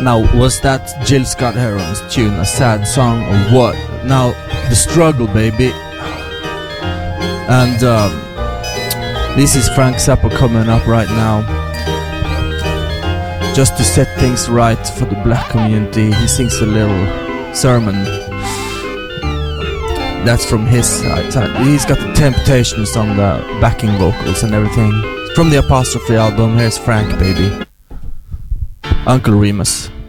Now, was that Jill Scott Heron's tune a sad song or what? Now, the struggle, baby. And this is Frank Zappa coming up right now, just to set things right for the black community. He sings a little sermon. That's from his side. He's got the Temptations on the backing vocals and everything. From the Apostrophe album, here's Frank, baby. Uncle Remus.